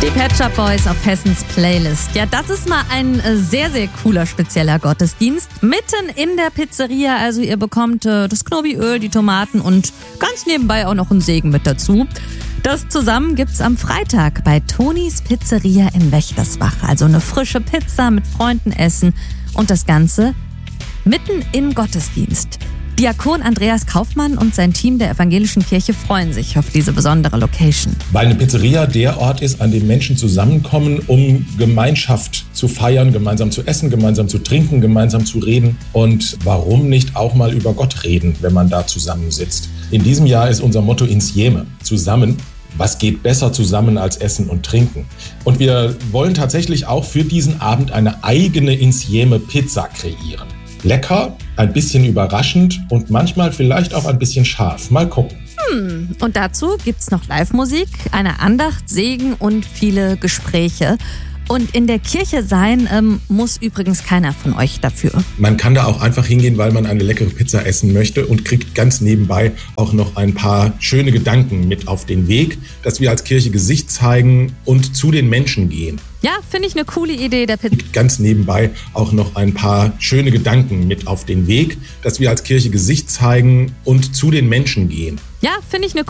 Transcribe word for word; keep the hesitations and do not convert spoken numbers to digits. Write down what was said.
Die Pet Shop Boys auf Hessens Playlist. Ja, das ist mal ein sehr, sehr cooler, spezieller Gottesdienst. Mitten in der Pizzeria, also ihr bekommt äh, das Knobiöl, die Tomaten und ganz nebenbei auch noch einen Segen mit dazu. Das zusammen gibt's am Freitag bei Tonis Pizzeria in Wächtersbach. Also eine frische Pizza mit Freunden essen und das Ganze mitten im Gottesdienst. Diakon Andreas Kaufmann und sein Team der Evangelischen Kirche freuen sich auf diese besondere Location. Weil eine Pizzeria der Ort ist, an dem Menschen zusammenkommen, um Gemeinschaft zu feiern, gemeinsam zu essen, gemeinsam zu trinken, gemeinsam zu reden. Und warum nicht auch mal über Gott reden, wenn man da zusammensitzt? In diesem Jahr ist unser Motto Insieme, zusammen. Was geht besser zusammen als Essen und Trinken? Und wir wollen tatsächlich auch für diesen Abend eine eigene Insieme-Pizza kreieren. Lecker, ein bisschen überraschend und manchmal vielleicht auch ein bisschen scharf. Mal gucken. Hm, und dazu gibt's noch Live-Musik, eine Andacht, Segen und viele Gespräche. Und in der Kirche sein ähm, muss übrigens keiner von euch dafür. Man kann da auch einfach hingehen, weil man eine leckere Pizza essen möchte und kriegt ganz nebenbei auch noch ein paar schöne Gedanken mit auf den Weg, dass wir als Kirche Gesicht zeigen und zu den Menschen gehen. Ja, finde ich eine coole Idee. Der Pizza. Ganz nebenbei auch noch ein paar schöne Gedanken mit auf den Weg, dass wir als Kirche Gesicht zeigen und zu den Menschen gehen. Ja, finde ich eine